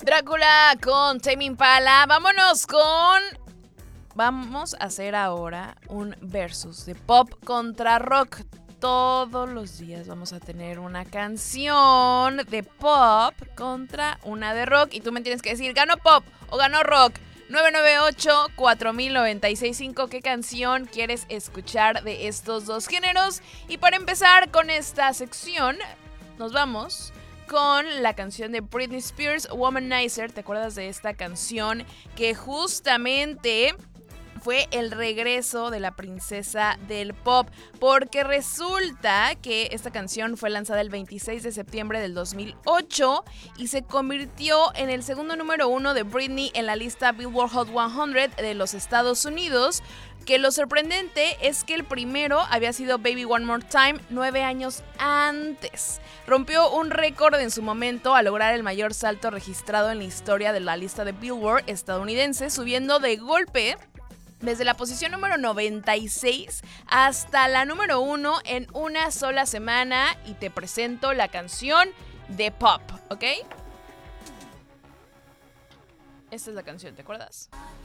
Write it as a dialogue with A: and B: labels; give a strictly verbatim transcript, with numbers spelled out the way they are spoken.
A: Drácula con Tame Impala. Vámonos con... Vamos a hacer ahora un versus de pop contra rock. Todos los días vamos a tener una canción de pop contra una de rock. Y tú me tienes que decir, ¿ganó pop o ganó rock? nueve nueve ocho, cuatro mil, noventa y seis cinco. ¿Qué canción quieres escuchar de estos dos géneros? Y para empezar con esta sección, nos vamos con la canción de Britney Spears, Womanizer. ¿Te acuerdas de esta canción que justamente fue el regreso de la princesa del pop? Porque resulta que esta canción fue lanzada el veintiséis de septiembre del dos mil ocho y se convirtió en el segundo número uno de Britney en la lista Billboard Hot cien de los Estados Unidos. Que lo sorprendente es que el primero había sido Baby One More Time nueve años antes. Rompió un récord en su momento al lograr el mayor salto registrado en la historia de la lista de Billboard estadounidense, subiendo de golpe desde la posición número noventa y seis hasta la número uno en una sola semana. Y te presento la canción de pop, ¿ok? Esta es la canción, ¿te acuerdas?